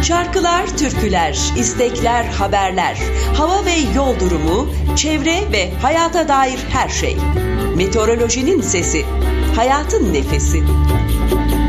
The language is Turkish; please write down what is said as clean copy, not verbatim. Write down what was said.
Şarkılar, türküler, istekler, haberler, hava ve yol durumu, çevre ve hayata dair her şey. Meteorolojinin sesi, hayatın nefesi.